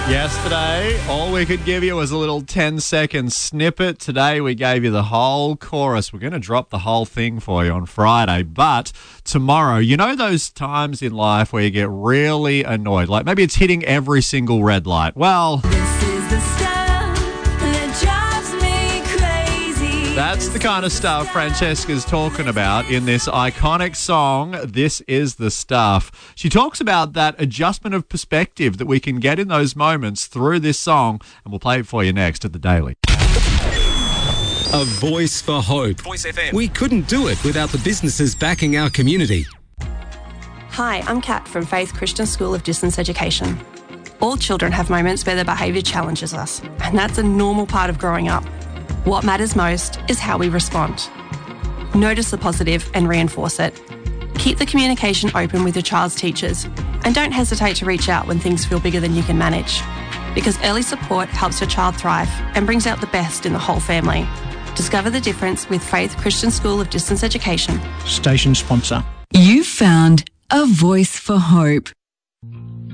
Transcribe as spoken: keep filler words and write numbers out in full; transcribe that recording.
Yesterday, all we could give you was a little ten-second snippet. Today, we gave you the whole chorus. We're going to drop the whole thing for you on Friday. But tomorrow, you know those times in life where you get really annoyed? Like maybe it's hitting every single red light. Well, This is the stuff that drives me crazy. that's the kind of stuff Francesca's talking about in this iconic song, This Is the Stuff. She talks about that adjustment of perspective that we can get in those moments through this song, and we'll play it for you next at The Daily. A voice for hope. Voice F M. We couldn't do it without the businesses backing our community. Hi, I'm Kat from Faith Christian School of Distance Education. All children have moments where their behaviour challenges us, and that's a normal part of growing up. What matters most is how we respond. Notice the positive and reinforce it. Keep the communication open with your child's teachers, and don't hesitate to reach out when things feel bigger than you can manage, because early support helps your child thrive and brings out the best in the whole family. Discover the difference with Faith Christian School of Distance Education. Station sponsor. You've found a voice for hope.